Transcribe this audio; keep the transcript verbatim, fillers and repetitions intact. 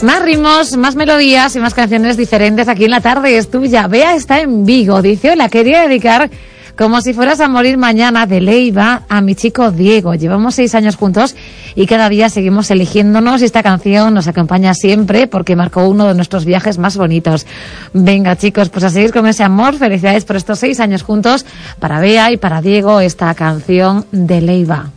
Más ritmos, más melodías y más canciones diferentes aquí en La Tarde es Tuya. Bea está en Vigo, dice, hola, quería dedicar Como si fueras a morir mañana de Leiva a mi chico Diego. Llevamos seis años juntos y cada día seguimos eligiéndonos y esta canción nos acompaña siempre porque marcó uno de nuestros viajes más bonitos. Venga, chicos, pues a seguir con ese amor. Felicidades por estos seis años juntos. Para Bea y para Diego, esta canción de Leiva.